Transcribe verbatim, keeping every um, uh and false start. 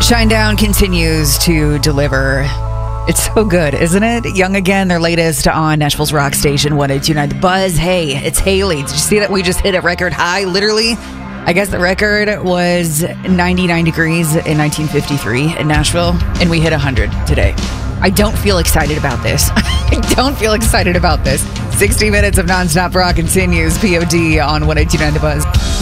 Shinedown continues to deliver. It's so good, isn't it? Young Again, their latest on Nashville's rock station, one eighty-two point nine The Buzz. Hey, it's Haley. Did you see that we just hit a record high? Literally, I guess the record was ninety-nine degrees in nineteen fifty-three in Nashville, and we hit one hundred today. I don't feel excited about this. I don't feel excited about this. sixty minutes of nonstop rock continues. P O D on one eighty-two point nine The Buzz.